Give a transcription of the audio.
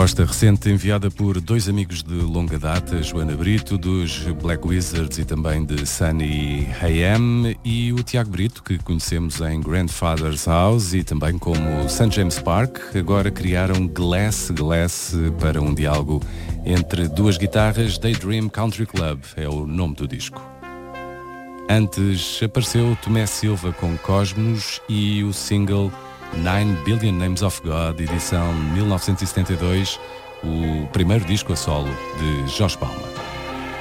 proposta recente enviada por dois amigos de longa data, Joana Brito, dos Black Wizards e também de Sunny AM, e o Tiago Brito, que conhecemos em Grandfather's House e também como St. James Park, agora criaram Glass para um diálogo entre duas guitarras. Daydream Country Club é o nome do disco. Antes apareceu Tomé Silva com Cosmos e o single 9 Billion Names of God, edição 1972, o primeiro disco a solo de Jorge Palma.